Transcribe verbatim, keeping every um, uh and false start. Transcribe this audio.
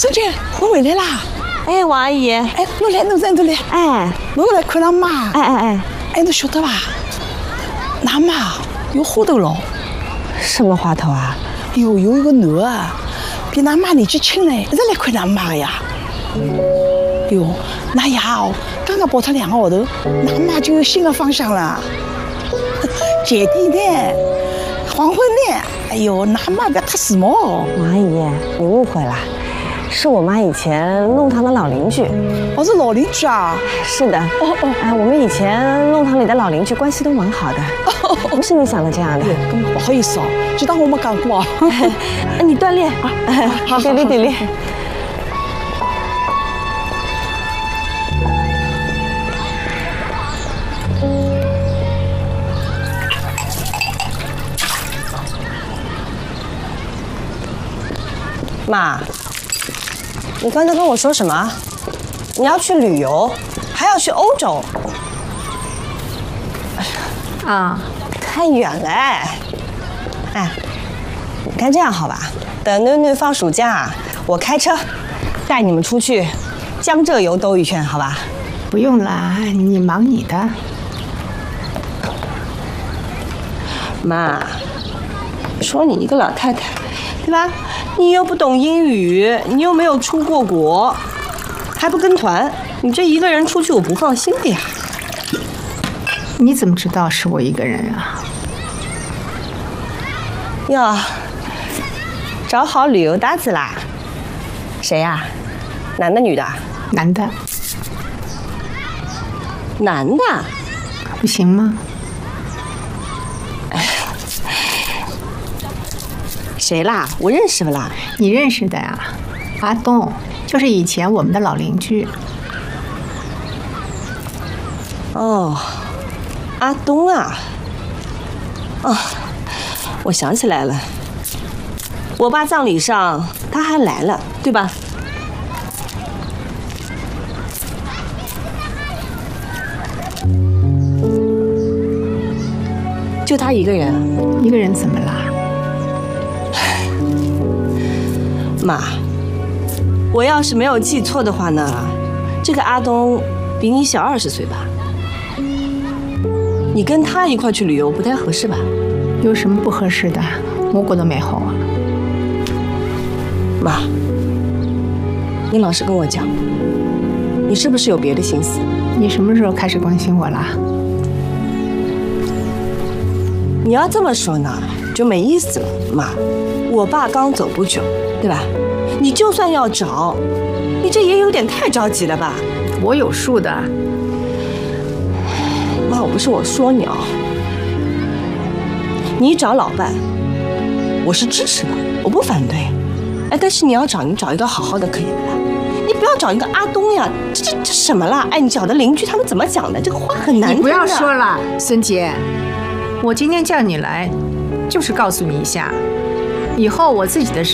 孙姐，我回来啦！ 哎，王阿姨， 哎，侬来，侬来，侬来！ 哎， 侬来看俺妈。 哎哎哎， 哎，侬晓得伐？俺妈有花头咯。 什么花头啊？ 哟，有一个男的，比俺妈年纪轻嘞，一直来看俺妈的呀。哟，那爷哦，刚刚跑脱两个号头，俺妈就有新的方向了。姐弟呢，黄昏呢，哎呦，俺妈不要太时髦哦。 王阿姨，你误会了，是我妈以前弄堂的老邻居。 我是老邻居啊。 是的。 哦哦， 哎，我们以前弄堂里的老邻居关系都蛮好的，不是你想的这样的。 咁不好意思哦，就当我没讲过啊。 你锻炼啊，好，锻炼锻炼。妈，你刚才跟我说什么？你要去旅游，还要去欧洲？ 啊， 太远了哎！哎，你看这样好吧？等囡囡放暑假，我开车带你们出去江浙游兜一圈，好吧？ 不用啦，你忙你的。 妈，说你一个老太太，对吧？你又不懂英语，你又没有出过国，还不跟团，你这一个人出去我不放心的呀。 你怎么知道是我一个人啊？ 哟，找好旅游搭子啦？谁呀？男的女的？ 男的。 男的？ 不行吗？ 谁啦？我认识不啦？ 你认识的呀？阿东，就是以前我们的老邻居。 哦，阿东啊。哦，我想起来了，我爸葬礼上他还来了，对吧？就他一个人？ 一个人怎么啦？ 妈，我要是没有记错的话呢，这个阿东比你小二十岁吧？你跟他一块去旅游不太合适吧？ 有什么不合适的？蘑菇都没好啊。 妈，你老实跟我讲，你是不是有别的心思？ 你什么时候开始关心我啦？ 你要这么说呢，就没意思了。妈，我爸刚走不久，对吧？你就算要找，你这也有点太着急了吧？ 我有数的。 妈，我不是我说你啊，你找老伴，我是支持的，我不反对。哎，但是你要找，你找一个好好的可以的，你不要找一个阿东呀，这这这什么啦？哎，你找的邻居他们怎么讲的？这个话很难听的。 你不要说了，孙姐，我今天叫你来，就是告诉你一下，以后我自己的事。